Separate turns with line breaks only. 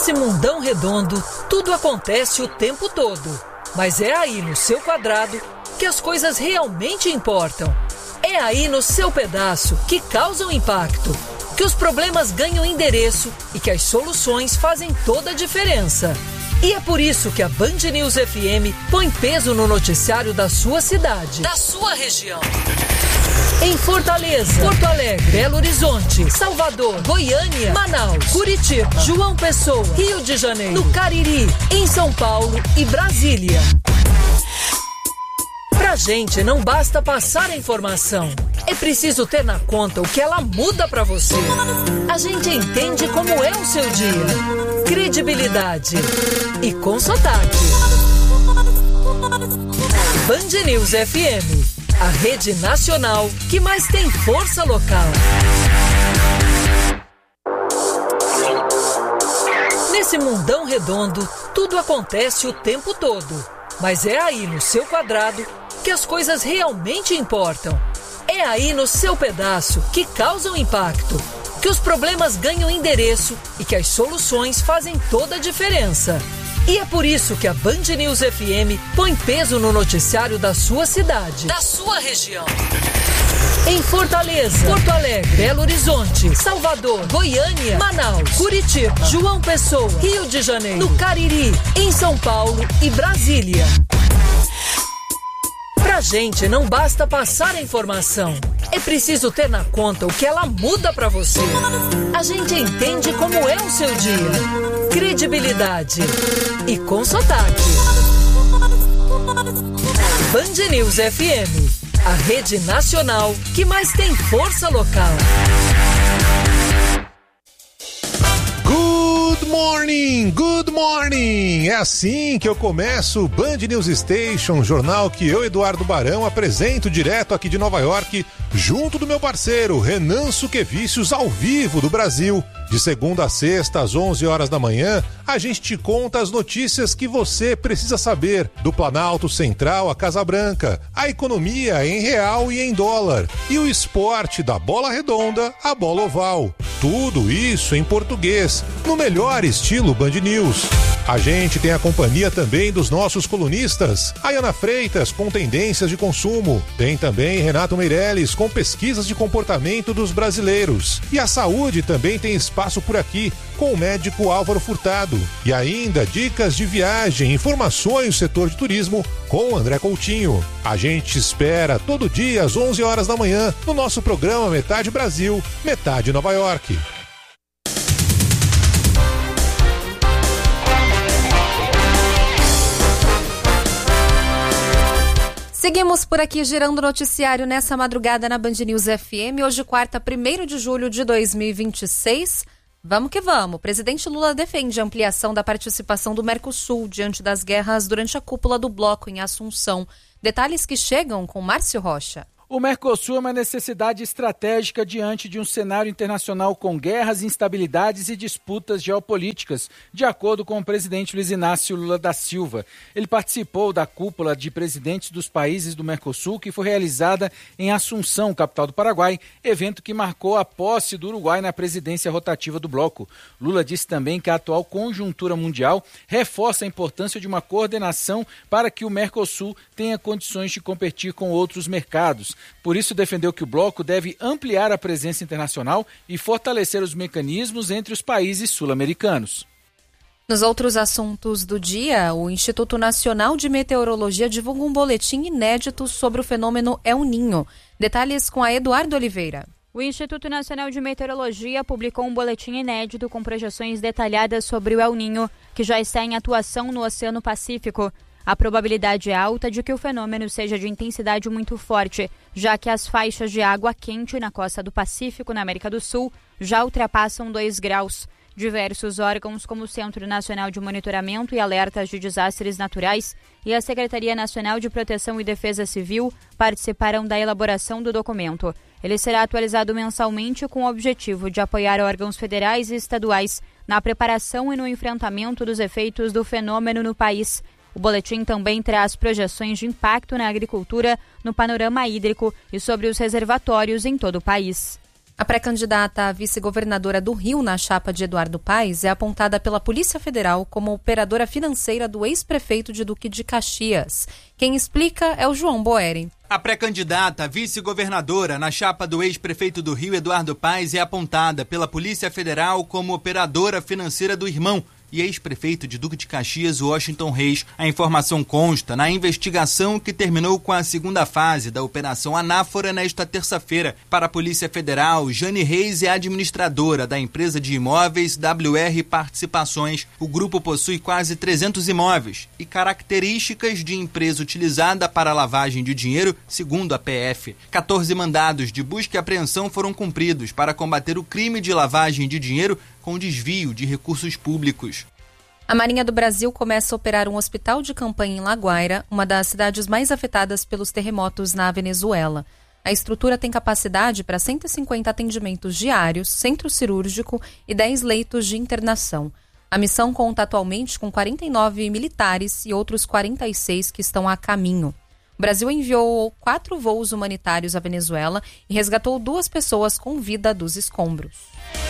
Nesse mundão redondo, tudo acontece o tempo todo. Mas é aí no seu quadrado que as coisas realmente importam. É aí no seu pedaço que causam impacto, que os problemas ganham endereço e que as soluções fazem toda a diferença. E é por isso que a Band News FM põe peso no noticiário da sua cidade, da sua região. Em Fortaleza, Porto Alegre, Belo Horizonte, Salvador, Goiânia, Manaus, Curitiba, João Pessoa, Rio de Janeiro, no Cariri, em São Paulo e Brasília. Pra gente não basta passar a informação, é preciso ter na conta o que ela muda pra você. A gente entende como é o seu dia. Credibilidade e com sotaque. Band News FM, a rede nacional que mais tem força local. Nesse mundão redondo, tudo acontece o tempo todo. Mas é aí no seu quadrado que as coisas realmente importam. É aí no seu pedaço que causam impacto, que os problemas ganham endereço e que as soluções fazem toda a diferença. E é por isso que a Band News FM põe peso no noticiário da sua cidade, da sua região. Em Fortaleza, Porto Alegre, Belo Horizonte, Salvador, Goiânia, Manaus, Curitiba, João Pessoa, Rio de Janeiro, no Cariri, em São Paulo e Brasília. Pra gente não basta passar a informação, é preciso ter na conta o que ela muda pra você. A gente entende como é o seu dia. Credibilidade e com sotaque. Band News FM, a rede nacional que mais tem força local.
Good morning, good morning! É assim que eu começo o Band News Station, jornal que eu, Eduardo Barão, apresento direto aqui de Nova York, junto do meu parceiro Renan Suquevicius, ao vivo do Brasil. De segunda a sexta, às 11 horas da manhã, a gente te conta as notícias que você precisa saber do Planalto Central à Casa Branca, a economia em real e em dólar, e o esporte da bola redonda à bola oval. Tudo isso em português, no melhor estilo Band News. A gente tem a companhia também dos nossos colunistas, Ayana Freitas com tendências de consumo, tem também Renato Meirelles com pesquisas de comportamento dos brasileiros, e a saúde também tem espaço por aqui com o médico Álvaro Furtado, e ainda dicas de viagem, informações do setor de turismo com o André Coutinho. A gente espera todo dia às 11 horas da manhã no nosso programa Metade Brasil, Metade Nova York.
Seguimos por aqui girando o noticiário nessa madrugada na Band News FM. Hoje, quarta, 1º de julho de 2026. Vamos que vamos. O presidente Lula defende a ampliação da participação do Mercosul diante das guerras durante a cúpula do bloco em Assunção. Detalhes que chegam com Márcio Rocha.
O Mercosul é uma necessidade estratégica diante de um cenário internacional com guerras, instabilidades e disputas geopolíticas, de acordo com o presidente Luiz Inácio Lula da Silva. Ele participou da cúpula de presidentes dos países do Mercosul, que foi realizada em Assunção, capital do Paraguai, evento que marcou a posse do Uruguai na presidência rotativa do bloco. Lula disse também que a atual conjuntura mundial reforça a importância de uma coordenação para que o Mercosul tenha condições de competir com outros mercados. Por isso, defendeu que o bloco deve ampliar a presença internacional e fortalecer os mecanismos entre os países sul-americanos.
Nos outros assuntos do dia, o Instituto Nacional de Meteorologia divulga um boletim inédito sobre o fenômeno El Niño. Detalhes com a Eduardo Oliveira.
O Instituto Nacional de Meteorologia publicou um boletim inédito com projeções detalhadas sobre o El Niño, que já está em atuação no Oceano Pacífico. A probabilidade é alta de que o fenômeno seja de intensidade muito forte, já que as faixas de água quente na costa do Pacífico, na América do Sul, já ultrapassam 2 graus. Diversos órgãos, como o Centro Nacional de Monitoramento e Alertas de Desastres Naturais e a Secretaria Nacional de Proteção e Defesa Civil, participaram da elaboração do documento. Ele será atualizado mensalmente com o objetivo de apoiar órgãos federais e estaduais na preparação e no enfrentamento dos efeitos do fenômeno no país. O boletim também traz projeções de impacto na agricultura, no panorama hídrico e sobre os reservatórios em todo o país.
A pré-candidata a vice-governadora do Rio na chapa de Eduardo Paes é apontada pela Polícia Federal como operadora financeira do ex-prefeito de Duque de Caxias. Quem explica é o João Boeri.
A pré-candidata a vice-governadora na chapa do ex-prefeito do Rio, Eduardo Paes, é apontada pela Polícia Federal como operadora financeira do irmão e ex-prefeito de Duque de Caxias, Washington Reis. A informação consta na investigação que terminou com a segunda fase da Operação Anáfora nesta terça-feira. Para a Polícia Federal, Jane Reis é administradora da empresa de imóveis WR Participações. O grupo possui quase 300 imóveis e características de empresa utilizada para lavagem de dinheiro, segundo a PF. 14 mandados de busca e apreensão foram cumpridos para combater o crime de lavagem de dinheiro com desvio de recursos públicos.
A Marinha do Brasil começa a operar um hospital de campanha em La Guaira, uma das cidades mais afetadas pelos terremotos na Venezuela. A estrutura tem capacidade para 150 atendimentos diários, centro cirúrgico e 10 leitos de internação. A missão conta atualmente com 49 militares e outros 46 que estão a caminho. O Brasil enviou 4 voos humanitários à Venezuela e resgatou 2 pessoas com vida dos escombros.